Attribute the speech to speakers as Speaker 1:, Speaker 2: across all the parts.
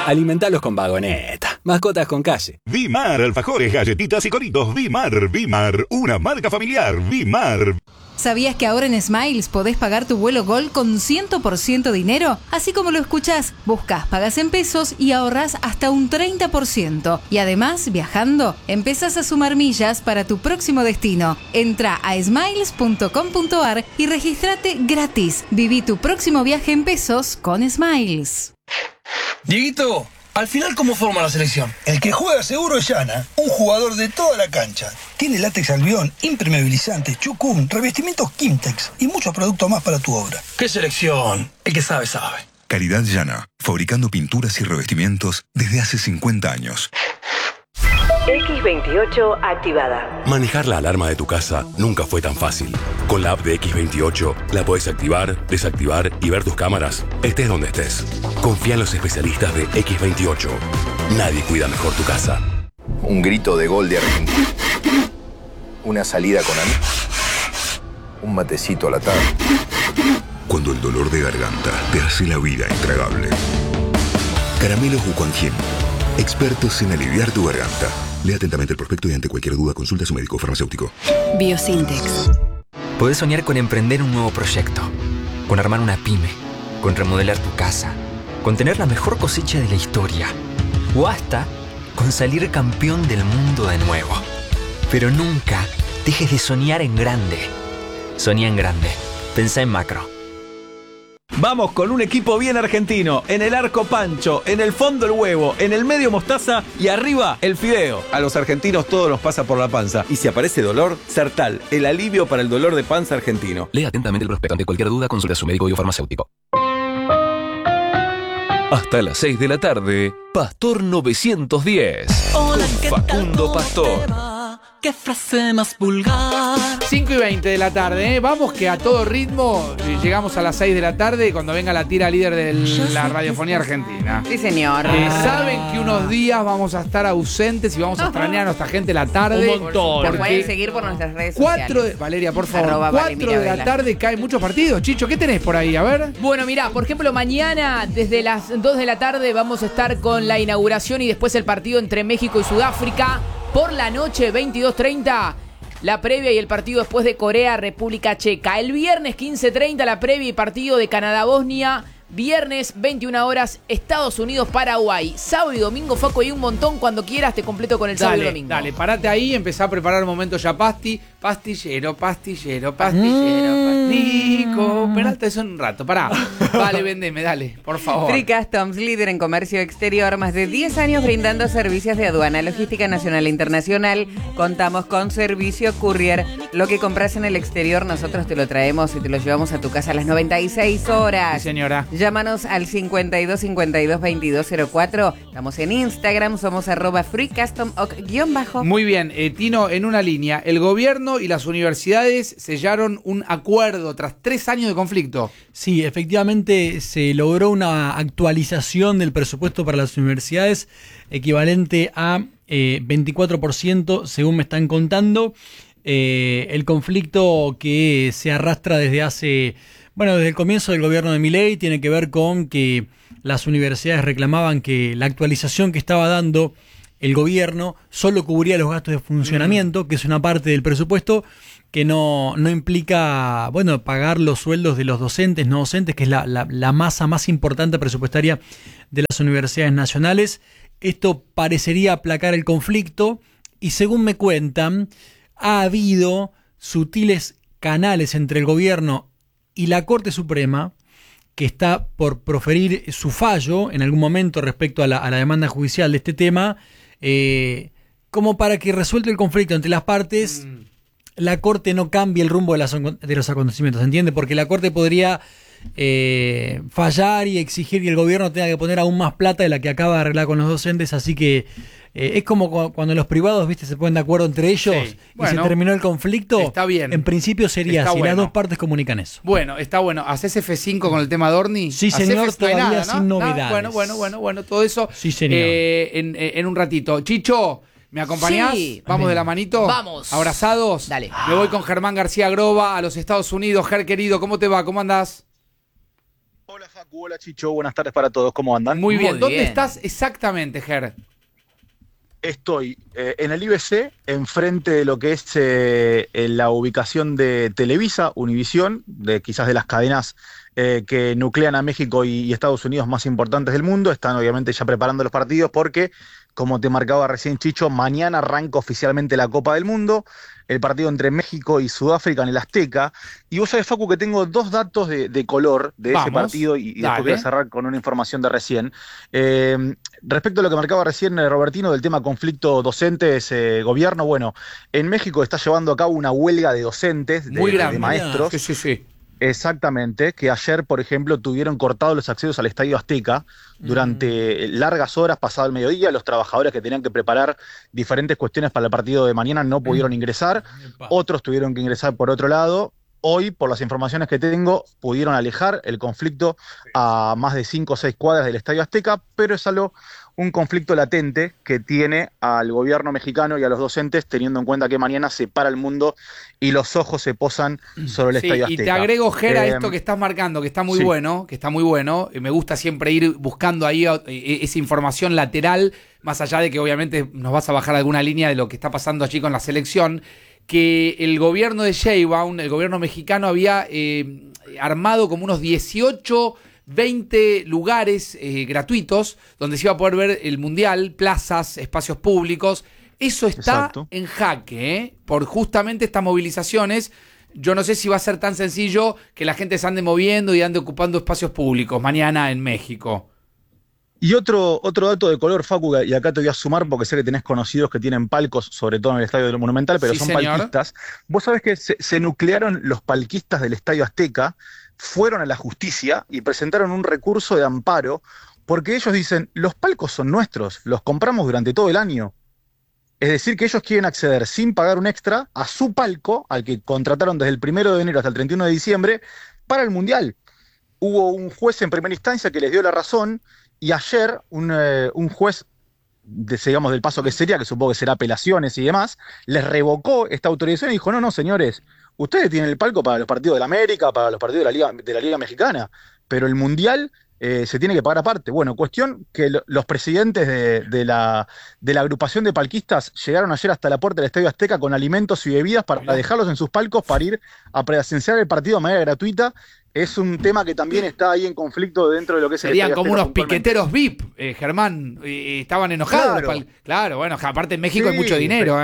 Speaker 1: Alimentalos con Vagoneta. Mascotas con calle.
Speaker 2: Vimar, alfajores, galletitas y coritos. Vimar, una marca familiar. Vimar.
Speaker 3: ¿Sabías que ahora en Smiles podés pagar tu vuelo Gol con 100% dinero? Así como lo escuchás, buscas, pagas en pesos y ahorrás hasta un 30%. Y además, viajando, empezás a sumar millas para tu próximo destino. Entra a smiles.com.ar y regístrate gratis. Viví tu próximo viaje en pesos con Smiles.
Speaker 4: Dieguito, al final, ¿cómo forma la selección?
Speaker 5: El que juega seguro es Yana, un jugador de toda la cancha. Tiene látex albión, impermeabilizante, chucún, revestimientos Kimtex y muchos productos más para tu obra.
Speaker 4: ¿Qué selección? El que sabe, sabe.
Speaker 6: Calidad Yana, fabricando pinturas y revestimientos desde hace 50 años.
Speaker 7: X28 activada.
Speaker 8: Manejar la alarma de tu casa nunca fue tan fácil. Con la app de X28 la podés activar, desactivar y ver tus cámaras, estés donde estés. Confía en los especialistas de X28. Nadie cuida mejor tu casa.
Speaker 9: Un grito de gol de Argentina. Una salida con amigos. Un matecito a la tarde.
Speaker 6: Cuando el dolor de garganta te hace la vida intragable. Caramelos Wuquanjin. Expertos en aliviar tu garganta. Lea atentamente el prospecto y ante cualquier duda consulta a su médico farmacéutico.
Speaker 10: Biosintex. Podés soñar con emprender un nuevo proyecto, con armar una pyme, con remodelar tu casa, con tener la mejor cosecha de la historia, o hasta con salir campeón del mundo de nuevo. Pero nunca dejes de soñar en grande. Soñá en grande. Pensá en macro.
Speaker 11: Vamos con un equipo bien argentino. En el arco Pancho, en el fondo el huevo, en el medio mostaza y arriba el fideo. A los argentinos todo nos pasa por la panza. Y si aparece dolor, Sertal, el alivio para el dolor de panza argentino.
Speaker 8: Lea atentamente el prospecto. Ante cualquier duda consulta a su médico o farmacéutico.
Speaker 12: Hasta las 6 de la tarde, Pastor 910.
Speaker 13: Hola, ¿qué
Speaker 12: Facundo
Speaker 13: tal?
Speaker 12: Pastor.
Speaker 13: ¿Qué frase más vulgar?
Speaker 14: 5:20 de la tarde, Vamos que a todo ritmo llegamos a las 6 de la tarde cuando venga la tira líder de la radiofonía argentina.
Speaker 15: Sí, señor.
Speaker 14: Saben que unos días vamos a estar ausentes y vamos a extrañar a nuestra gente la tarde.
Speaker 15: Un montón. Nos pueden seguir por nuestras redes sociales.
Speaker 14: Valeria, por favor, 4 de la tarde caen muchos partidos. Chicho, ¿qué tenés por ahí? A ver.
Speaker 16: Bueno, mirá, por ejemplo, mañana desde las 2 de la tarde vamos a estar con la inauguración y después el partido entre México y Sudáfrica. Por la noche, 22:30, la previa y el partido después de Corea, República Checa. El viernes, 15:30, la previa y partido de Canadá-Bosnia. Viernes, 21 horas, Estados Unidos-Paraguay. Sábado y domingo, Faco, y un montón. Cuando quieras te completo con el sábado y domingo.
Speaker 14: Dale, parate ahí, empezá a preparar un momento ya pastillero. Nico, Peralta, eso en un rato, pará. Vale, vendeme, dale, por favor.
Speaker 15: Free Customs, líder en comercio exterior, más de 10 años brindando servicios de aduana, logística nacional e internacional. Contamos con servicio courier. Lo que compras en el exterior, nosotros te lo traemos y te lo llevamos a tu casa a las 96 horas.
Speaker 14: Sí, señora.
Speaker 15: Llámanos al 52 52 2204. Estamos en Instagram, somos @freecustom_.
Speaker 14: Muy bien, Tino, en una línea. El gobierno y las universidades sellaron un acuerdo tras 3 años de conflicto.
Speaker 17: Sí, efectivamente se logró una actualización del presupuesto para las universidades equivalente a 24%, según me están contando. El conflicto que se arrastra desde el comienzo del gobierno de Milei tiene que ver con que las universidades reclamaban que la actualización que estaba dando el gobierno solo cubría los gastos de funcionamiento, que es una parte del presupuesto que no implica, pagar los sueldos de los docentes, no docentes, que es la masa más importante presupuestaria de las universidades nacionales. Esto parecería aplacar el conflicto y, según me cuentan, ha habido sutiles canales entre el gobierno y la Corte Suprema, que está por proferir su fallo en algún momento respecto a la demanda judicial de este tema, como para que resuelva el conflicto entre las partes, la Corte no cambie el rumbo de los acontecimientos, ¿entiende? Porque la Corte podría fallar y exigir que el gobierno tenga que poner aún más plata de la que acaba de arreglar con los docentes, así que es como cuando los privados, se ponen de acuerdo entre ellos y se terminó el conflicto. Está bien. En principio sería así, las dos partes comunican eso.
Speaker 14: Bueno, está bueno. ¿Hacés F5 con el tema Dorni?
Speaker 17: Sí, señor, todavía nada, sin novedades.
Speaker 14: Bueno, todo eso.
Speaker 17: Sí, señor.
Speaker 14: En un ratito. Chicho, ¿me acompañás?
Speaker 16: Sí.
Speaker 14: ¿Vamos de la manito?
Speaker 16: Vamos.
Speaker 14: ¿Abrazados?
Speaker 16: Dale.
Speaker 14: Me voy con Germán García Groba a los Estados Unidos. Ger, querido, ¿cómo te va? ¿Cómo andás?
Speaker 7: Hola Facu, hola Chicho, buenas tardes para todos, ¿cómo andan?
Speaker 14: Muy bien, ¿dónde estás exactamente, Ger?
Speaker 7: Estoy en el IBC, enfrente de lo que es la ubicación de Televisa, Univisión, quizás de las cadenas que nuclean a México y Estados Unidos más importantes del mundo. Están obviamente ya preparando los partidos porque, como te marcaba recién Chicho, mañana arranca oficialmente la Copa del Mundo, el partido entre México y Sudáfrica en el Azteca. Y vos sabés, Facu, que tengo dos datos de color de ese partido y después voy a cerrar con una información de recién. Respecto a lo que marcaba recién Robertino del tema conflicto docentes-gobierno, bueno, en México está llevando a cabo una huelga de docentes, de maestros.
Speaker 14: Sí.
Speaker 7: Exactamente, que ayer, por ejemplo, tuvieron cortados los accesos al Estadio Azteca durante largas horas, pasado el mediodía. Los trabajadores que tenían que preparar diferentes cuestiones para el partido de mañana no pudieron ingresar, otros tuvieron que ingresar por otro lado. Hoy, por las informaciones que tengo, pudieron alejar el conflicto a más de 5 o 6 cuadras del Estadio Azteca, pero es algo, un conflicto latente que tiene al gobierno mexicano y a los docentes, teniendo en cuenta que mañana se para el mundo y los ojos se posan sobre el Estadio Azteca.
Speaker 14: Y te agrego, Ger, a esto que estás marcando, que está muy bueno, me gusta siempre ir buscando ahí esa información lateral, más allá de que obviamente nos vas a bajar alguna línea de lo que está pasando allí con la selección, que el gobierno de Sheinbaum, el gobierno mexicano, había armado como unos 20 lugares gratuitos donde se iba a poder ver el Mundial, plazas, espacios públicos. Eso está en jaque, por justamente estas movilizaciones. Yo no sé si va a ser tan sencillo que la gente se ande moviendo y ande ocupando espacios públicos mañana en México.
Speaker 7: Y otro dato de color, Facu, y acá te voy a sumar porque sé que tenés conocidos que tienen palcos, sobre todo en el Estadio del Monumental, pero son palquistas. Vos sabés que se nuclearon los palquistas del Estadio Azteca, fueron a la justicia y presentaron un recurso de amparo porque ellos dicen, los palcos son nuestros, los compramos durante todo el año. Es decir, que ellos quieren acceder sin pagar un extra a su palco, al que contrataron desde el 1 de enero hasta el 31 de diciembre, para el Mundial. Hubo un juez en primera instancia que les dio la razón. Y ayer un juez, digamos, del paso que sería, que supongo que será apelaciones y demás, les revocó esta autorización y dijo, no, señores, ustedes tienen el palco para los partidos de la América, para los partidos de la Liga Mexicana, pero el Mundial se tiene que pagar aparte. Bueno, cuestión que los presidentes de la agrupación de palquistas llegaron ayer hasta la puerta del Estadio Azteca con alimentos y bebidas para dejarlos en sus palcos para ir a presenciar el partido de manera gratuita. Es un tema que también está ahí en conflicto dentro de lo que es el
Speaker 14: Serían como unos piqueteros VIP, Germán. Estaban enojados. Claro, bueno, aparte en México hay mucho dinero,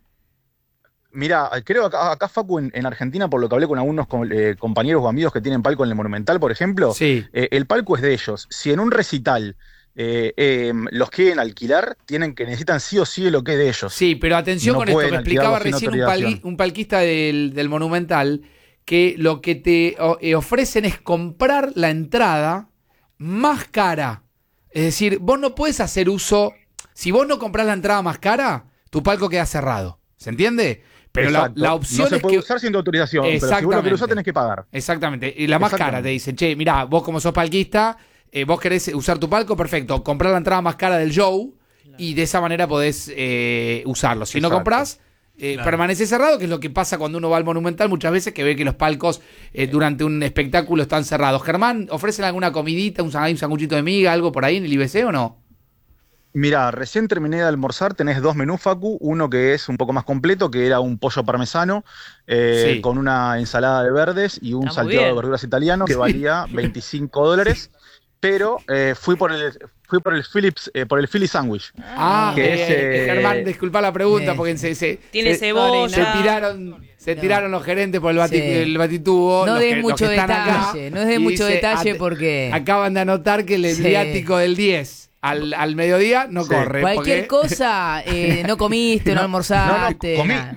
Speaker 7: Mirá, creo acá Facu, en Argentina, por lo que hablé con algunos compañeros o amigos que tienen palco en el Monumental, por ejemplo, el palco es de ellos. Si en un recital los quieren alquilar, necesitan sí o sí lo que es de ellos.
Speaker 14: Sí, pero atención con esto, me explicaba recién un palquista del Monumental, que lo que te ofrecen es comprar la entrada más cara. Es decir, vos no puedes hacer uso. Si vos no comprás la entrada más cara, tu palco queda cerrado. ¿Se entiende? Pero la opción
Speaker 7: no se puede usar sin tu autorización, pero si vos lo querés usar tenés que pagar.
Speaker 14: Exactamente. Y la más cara te dicen, che, mirá, vos como sos palquista, vos querés usar tu palco, perfecto. Comprá la entrada más cara del show y de esa manera podés usarlo. Si no comprás, permanece cerrado, que es lo que pasa cuando uno va al Monumental muchas veces, que ve que los palcos durante un espectáculo están cerrados. Germán, ¿ofrecen alguna comidita, un sanguchito de miga, algo por ahí en el IBC o no?
Speaker 7: Mirá, recién terminé de almorzar, tenés 2 menús, Facu, uno que es un poco más completo, que era un pollo parmesano con una ensalada de verdes y un salteado de verduras italiano que valía $25, pero fui por el Philly Sandwich.
Speaker 14: Germán, disculpa la pregunta, porque
Speaker 18: tiene cebolla.
Speaker 14: Se tiraron los gerentes por el batitubo.
Speaker 16: No des mucho detalle, porque
Speaker 14: acaban de anotar que el viático del 10 al mediodía no corre.
Speaker 16: Cualquier cosa, no comiste, no almorzaste.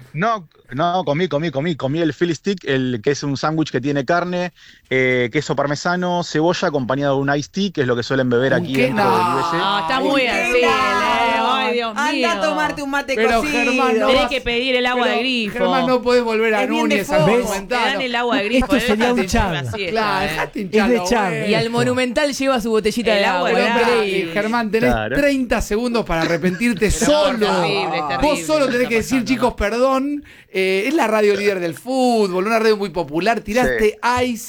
Speaker 7: Comí el Philly Stick, que es un sándwich que tiene carne, queso parmesano, cebolla acompañado de un iced tea, que es lo que suelen beber aquí dentro del IBC.
Speaker 18: No, está muy así,
Speaker 16: Ay, Dios mío.
Speaker 15: Anda a tomarte un mate
Speaker 14: Pero,
Speaker 15: cocido.
Speaker 14: Germán, no
Speaker 18: Tenés
Speaker 14: vas-
Speaker 18: que pedir el agua de grifo.
Speaker 14: Germán, no podés volver a
Speaker 15: Es bien
Speaker 14: Núñez
Speaker 15: de
Speaker 14: al
Speaker 15: fuego.
Speaker 14: Monumental.
Speaker 18: Te dan el agua de grifo.
Speaker 17: Esto sería un
Speaker 18: Dejate
Speaker 17: Chad.
Speaker 18: hinchar la siesta,
Speaker 14: Claro, dejate
Speaker 17: Es
Speaker 14: hinchar
Speaker 17: de
Speaker 14: los
Speaker 17: Chad.
Speaker 14: huevos.
Speaker 16: Y al Monumental lleva su botellita
Speaker 18: El
Speaker 16: de
Speaker 18: agua
Speaker 16: agua.
Speaker 18: de
Speaker 14: Pero,
Speaker 18: grifo.
Speaker 14: pará, Germán, tenés
Speaker 7: Claro.
Speaker 14: 30 segundos para arrepentirte solo.
Speaker 18: terrible,
Speaker 14: Vos
Speaker 18: terrible
Speaker 14: solo
Speaker 18: lo que
Speaker 14: tenés
Speaker 18: está
Speaker 14: que decir,
Speaker 18: pasando,
Speaker 14: chicos, perdón. Es la radio líder del fútbol, una radio muy popular. Tiraste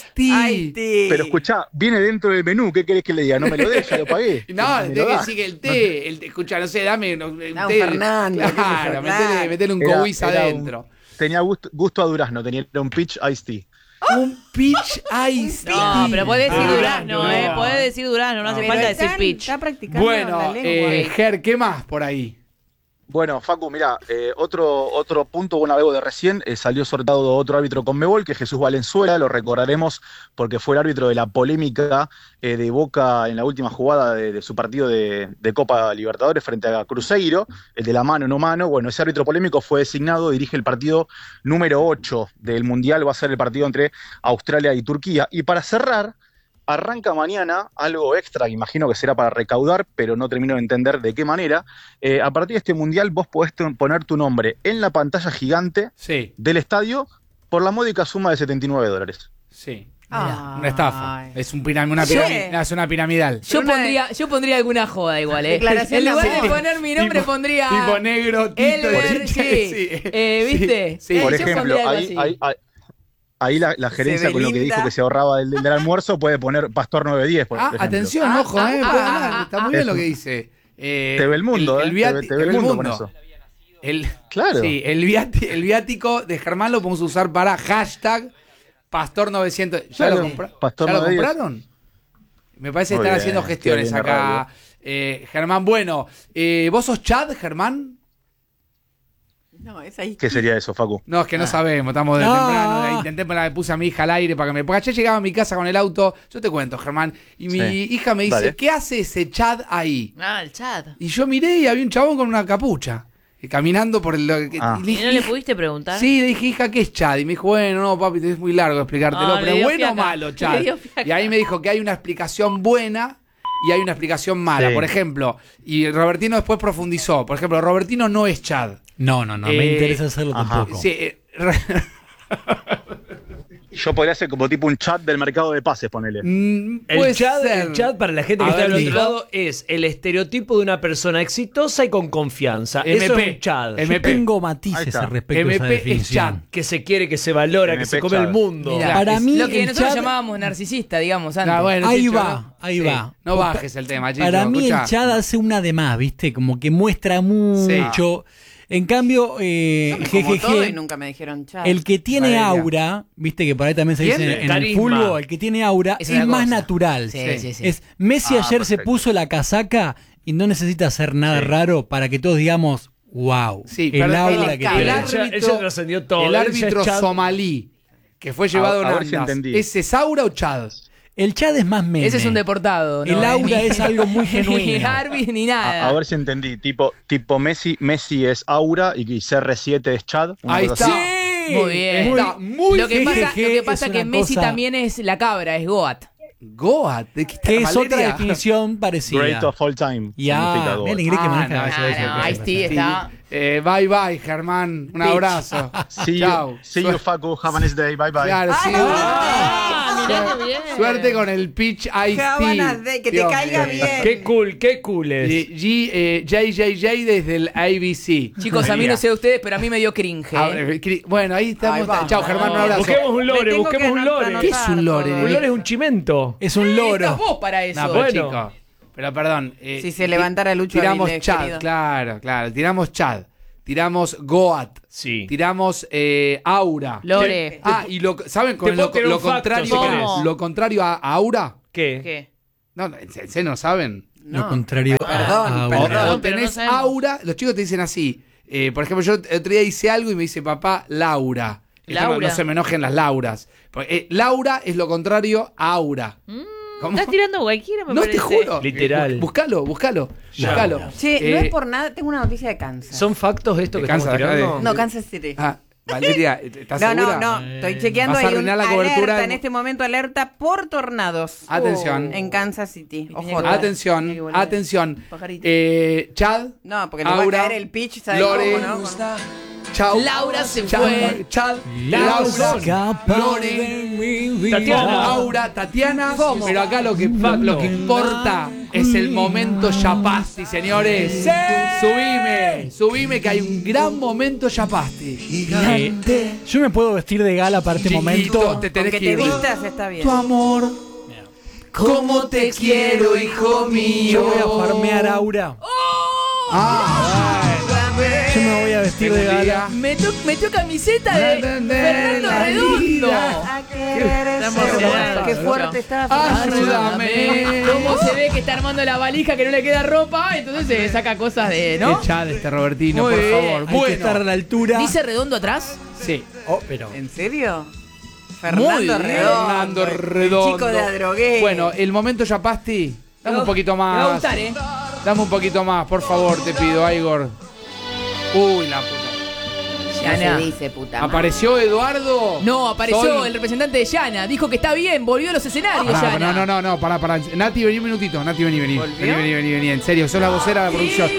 Speaker 14: Ice-T.
Speaker 7: Pero escuchá, viene dentro del menú. ¿Qué querés que le diga? No me lo des, ya lo pagué.
Speaker 14: No,
Speaker 7: Me
Speaker 14: tenés
Speaker 7: lo
Speaker 14: que
Speaker 7: das.
Speaker 14: decir que el té. Escuchá, no sé, dame un té.
Speaker 15: Fernando,
Speaker 14: Claro,
Speaker 15: claro.
Speaker 14: metele un
Speaker 7: Era-
Speaker 14: Cowis
Speaker 7: era
Speaker 14: adentro.
Speaker 7: Tenía gusto a durazno, tenía un Peach Iced Tea.
Speaker 14: Un Peach Ice
Speaker 18: No, pero podés decir
Speaker 14: Ah,
Speaker 18: durazno,
Speaker 14: no.
Speaker 18: Podés decir durazno, no hace
Speaker 15: Pero
Speaker 18: falta
Speaker 15: están-
Speaker 18: decir pitch.
Speaker 15: Está practicando
Speaker 14: Bueno,
Speaker 15: la lengua.
Speaker 14: Ger, ¿qué más por ahí?
Speaker 7: Bueno, Facu, mirá, otro punto, bueno, algo de recién, salió sorteado otro árbitro Conmebol, que es Jesús Valenzuela, lo recordaremos porque fue el árbitro de la polémica de Boca en la última jugada de su partido de Copa Libertadores frente a Cruzeiro, el de la mano, no mano. Bueno, ese árbitro polémico fue designado, dirige el partido número 8 del Mundial, va a ser el partido entre Australia y Turquía. Y para cerrar, arranca mañana algo extra, que imagino que será para recaudar, pero no termino de entender de qué manera. A partir de este mundial vos podés poner tu nombre en la pantalla gigante del estadio por la módica suma de $79.
Speaker 14: Sí.
Speaker 16: Ah.
Speaker 14: Una estafa. Es una piramidal.
Speaker 16: Yo pondría alguna joda igual,
Speaker 15: Declaración
Speaker 16: En lugar
Speaker 15: de
Speaker 16: de
Speaker 15: amor.
Speaker 16: poner mi nombre, pondría.
Speaker 14: Tipo negro, Tito,
Speaker 16: Elber,
Speaker 14: Chicha,
Speaker 16: sí. ¿Viste?
Speaker 14: Sí.
Speaker 7: Por
Speaker 16: Yo
Speaker 7: ejemplo,
Speaker 16: pondría algo así.
Speaker 7: ahí la gerencia con lo que
Speaker 15: Sebelinda.
Speaker 7: dijo que se ahorraba del almuerzo puede poner Pastor 910, por ejemplo.
Speaker 14: Atención, ojo, puede ganar. Está muy bien lo que dice.
Speaker 7: Te ve el mundo,
Speaker 14: te
Speaker 7: ve el mundo con eso. Claro.
Speaker 14: Sí, el viático de Germán lo podemos usar para hashtag Pastor 900. ¿Ya
Speaker 7: Claro,
Speaker 14: lo,
Speaker 7: Pastor
Speaker 14: ¿ya lo
Speaker 7: 910.
Speaker 14: compraron? Me parece que
Speaker 7: Muy
Speaker 14: están
Speaker 7: bien,
Speaker 14: haciendo gestiones
Speaker 7: qué bien la
Speaker 14: acá. Germán, bueno, ¿vos sos Chad, Germán?
Speaker 15: No, es ahí.
Speaker 7: ¿Qué sería eso, Facu?
Speaker 14: No, es que no sabemos, estamos de temprano. Le puse a mi hija al aire para que me. Porque ayer llegaba a mi casa con el auto. Yo te cuento, Germán. Y mi hija me dice:
Speaker 7: Dale.
Speaker 14: ¿Qué hace ese Chad ahí?
Speaker 18: Ah, el chat.
Speaker 14: Y yo miré y había un chabón con una capucha. Caminando por el.
Speaker 18: ¿Y no le pudiste preguntar?
Speaker 14: Sí, le dije, hija, ¿qué es Chad? Y me dijo, bueno, no, papi, es muy largo explicártelo.
Speaker 18: No,
Speaker 14: pero
Speaker 18: le dio
Speaker 14: bueno o
Speaker 18: fiaca.
Speaker 14: malo, Chad.
Speaker 18: Le dio fiaca.
Speaker 14: Y ahí me dijo que hay una explicación buena y hay una explicación mala.
Speaker 7: Sí.
Speaker 14: Por ejemplo, y Robertino después profundizó. Por ejemplo, Robertino no es Chad.
Speaker 17: No, me interesa hacerlo tampoco.
Speaker 14: Sí,
Speaker 7: Yo podría hacer como tipo un chat del mercado de pases, ponele.
Speaker 14: puede
Speaker 19: El chat,
Speaker 14: ser.
Speaker 19: para la gente que
Speaker 14: A
Speaker 19: está
Speaker 14: ver,
Speaker 19: del otro
Speaker 14: diga.
Speaker 19: lado es el estereotipo de una persona exitosa y con confianza. Eso
Speaker 14: MP.
Speaker 19: es un chat.
Speaker 17: Yo tengo matices al respecto de esa
Speaker 14: MP es
Speaker 17: definición.
Speaker 14: chat.
Speaker 19: Que se quiere, que se valora, que
Speaker 7: MP
Speaker 19: se come
Speaker 7: chat.
Speaker 19: el mundo.
Speaker 16: Mirá,
Speaker 17: Para mí,
Speaker 16: lo que
Speaker 17: el
Speaker 16: nosotros
Speaker 17: chat-
Speaker 16: llamábamos narcisista, digamos, antes.
Speaker 14: Ah, bueno,
Speaker 17: Ahí
Speaker 14: Chicho,
Speaker 17: va, ahí
Speaker 14: Sí.
Speaker 17: va.
Speaker 14: No bajes el tema, Chicho.
Speaker 17: Para mí
Speaker 14: escuchá.
Speaker 17: el chat hace una de más, ¿viste? Como que muestra mucho. En cambio,
Speaker 15: Como todo y
Speaker 17: GGG,
Speaker 15: nunca me dijeron chat.
Speaker 17: el que tiene
Speaker 14: Valeria.
Speaker 17: aura, ¿viste? Que por ahí también se dice
Speaker 14: ¿Quién?
Speaker 17: en el
Speaker 19: Carisma.
Speaker 17: fútbol, el que tiene aura
Speaker 16: Es
Speaker 17: es
Speaker 16: una
Speaker 17: más
Speaker 16: cosa.
Speaker 17: natural.
Speaker 16: Sí.
Speaker 17: Es Messi ayer se
Speaker 7: perfecto.
Speaker 17: puso la casaca y no necesita hacer nada raro para que todos digamos, wow,
Speaker 14: Sí,
Speaker 17: el
Speaker 14: pero
Speaker 17: aura
Speaker 14: el
Speaker 17: que
Speaker 14: árbitro-
Speaker 17: tiene.
Speaker 19: Él se trascendió todo.
Speaker 14: El
Speaker 19: Él ya
Speaker 14: árbitro
Speaker 19: es chat.
Speaker 14: somalí que fue llevado
Speaker 7: A
Speaker 14: en
Speaker 7: ver si
Speaker 14: andas.
Speaker 7: entendí.
Speaker 14: ¿Ese es aura o Chad?
Speaker 17: El chat es más meme.
Speaker 16: Ese es un deportado.
Speaker 17: El aura es algo muy
Speaker 16: Ni
Speaker 17: genuino.
Speaker 16: Arby ni nada.
Speaker 7: A ver si entendí. Tipo Messi es aura y CR7 es Chad. una
Speaker 14: Ahí
Speaker 7: cosa
Speaker 14: está.
Speaker 7: así.
Speaker 16: Muy bien.
Speaker 14: Está muy
Speaker 16: Lo que pasa,
Speaker 17: GGG
Speaker 16: lo que pasa
Speaker 17: es
Speaker 16: que
Speaker 17: una
Speaker 16: Messi
Speaker 17: cosa-
Speaker 16: también es la cabra, es Goat.
Speaker 14: Goat. ¿De qué está
Speaker 17: Que es otra
Speaker 14: Valeria?
Speaker 17: definición parecida.
Speaker 7: Great of all time.
Speaker 17: Ya,
Speaker 7: significa
Speaker 17: mira
Speaker 7: God.
Speaker 17: el inglés que maneja.
Speaker 14: no,
Speaker 17: eso.
Speaker 16: Ice-T está.
Speaker 14: Bye bye, Germán. Un abrazo.
Speaker 7: See
Speaker 14: Chao.
Speaker 7: you, Facu. Have a nice day. Bye bye.
Speaker 14: Claro, sí.
Speaker 18: mirá qué bien.
Speaker 14: Suerte con el pitch Ice
Speaker 15: Jábanas de que te caiga bien.
Speaker 19: Qué cool es.
Speaker 14: JJJ desde el ABC.
Speaker 16: Chicos, a mí no sé ustedes, pero a mí me dio cringe.
Speaker 14: A ver, bueno, ahí estamos.
Speaker 15: Ay, vamos.
Speaker 14: Chao, Germán, un abrazo.
Speaker 19: Busquemos un
Speaker 15: Me
Speaker 19: lore,
Speaker 15: tengo
Speaker 19: busquemos
Speaker 15: que
Speaker 19: un lore.
Speaker 15: anotar
Speaker 14: ¿Qué es un lore?
Speaker 15: todo.
Speaker 19: Un lore es un chimento.
Speaker 17: Es un loro.
Speaker 16: Estás vos para eso.
Speaker 14: No, pero
Speaker 19: Bueno.
Speaker 14: chico. Pero perdón.
Speaker 15: Si se levantara Lucho
Speaker 14: Tiramos
Speaker 15: Avilés,
Speaker 14: Chad,
Speaker 15: querido.
Speaker 14: claro. Tiramos Chad. Tiramos Goat.
Speaker 19: Sí.
Speaker 14: Tiramos Aura.
Speaker 18: Lore.
Speaker 14: Y ¿saben con
Speaker 19: Te puedo tirar
Speaker 14: lo
Speaker 19: un facto,
Speaker 14: contrario?
Speaker 19: si querés.
Speaker 14: Lo contrario a Aura.
Speaker 19: ¿Qué?
Speaker 18: ¿Qué?
Speaker 14: No, ¿en serio no saben?
Speaker 17: Lo contrario a
Speaker 14: O
Speaker 17: aura.
Speaker 14: tenés
Speaker 18: no sabemos.
Speaker 14: Aura, los chicos te dicen así. Por ejemplo, yo el otro día hice algo y me dice papá, Laura.
Speaker 18: Laura.
Speaker 14: No se me enojen las Lauras. Porque, Laura es lo contrario a Aura. ¿Cómo?
Speaker 18: Estás tirando cualquiera, me
Speaker 14: No
Speaker 18: parece.
Speaker 14: te juro.
Speaker 19: Literal.
Speaker 14: Búscalo.
Speaker 15: Che, no es por nada, tengo una noticia de Kansas.
Speaker 19: ¿Son factos esto
Speaker 14: ¿Te
Speaker 19: que estamos
Speaker 14: cansa de acá
Speaker 19: tirando?
Speaker 15: No, Kansas City.
Speaker 14: Ah, Valeria, ¿estás segura?
Speaker 15: No, estoy chequeando.
Speaker 14: Vas a
Speaker 15: Hay un
Speaker 14: arruinar la cobertura
Speaker 15: alerta en este momento, alerta por tornados.
Speaker 14: Atención.
Speaker 15: En Kansas City. Ojo.
Speaker 14: Atención. Chad.
Speaker 15: No, porque le va a caer el pitch, ¿sabes
Speaker 14: Lore,
Speaker 15: cómo, no?
Speaker 14: Chao.
Speaker 16: Laura se fue.
Speaker 14: Chad. Laura. Lore. Laura, Tatiana. Pero acá lo que importa es el momento Yapasti, señores. Subime que hay un gran momento Yapasti.
Speaker 17: Yo me puedo vestir de gala para este momento.
Speaker 15: Te tenés que ir. Vistas está bien.
Speaker 14: Tu amor. ¿Cómo te quiero, hijo mío?
Speaker 17: Yo voy a farmear Aura. Yo me voy a vestir de gala.
Speaker 16: Metió camiseta de Fernando Redondo.
Speaker 15: Qué fuerte está.
Speaker 16: Ayúdame. ¿Cómo se ve que está armando la valija que no le queda ropa? Entonces se saca cosas de, ¿no?
Speaker 14: Qué Chad este Robertino,
Speaker 16: Muy
Speaker 14: por
Speaker 16: bien.
Speaker 14: favor.
Speaker 17: Hay que estar a la altura.
Speaker 16: ¿Dice Redondo atrás?
Speaker 14: Sí.
Speaker 17: Pero.
Speaker 15: ¿En serio?
Speaker 16: Muy bien.
Speaker 14: Fernando Redondo.
Speaker 15: El chico de Adrogué.
Speaker 14: Bueno, el momento Yapasti. Dame un poquito más.
Speaker 16: Me va a gustar, ¿eh?
Speaker 14: Dame un poquito más, por favor, te pido, Igor. Uy, la puta.
Speaker 15: Ya se dice, puta madre.
Speaker 14: ¿Apareció Eduardo?
Speaker 16: No, apareció
Speaker 14: Sol.
Speaker 16: el representante de Yana. Dijo que está bien, volvió a los escenarios, Yana.
Speaker 14: No, pará. Nati, vení un minutito. Nati, vení. Vení. En serio, sos la vocera de la producción.